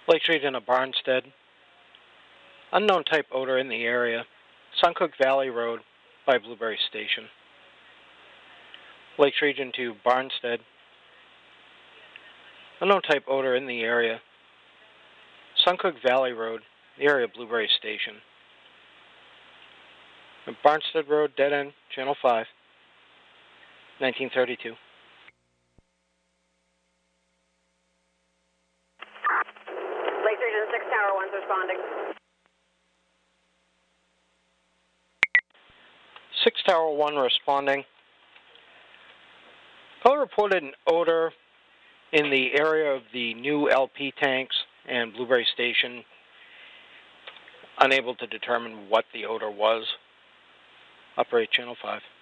Lakes region of Barnstead. Unknown type odor in the area. Suncook Valley Road by Blueberry Station. Lakes region to Barnstead. Unknown type odor in the area. Suncook Valley Road, the area of Blueberry Station. Barnstead Road, dead end, Channel 5, 1932. Lake Region 6 Tower 1's responding. 6 Tower 1 responding. Caller reported an odor in the area of the new LP tanks and Blueberry Station. Unable to determine what the odor was. Operate Channel 5.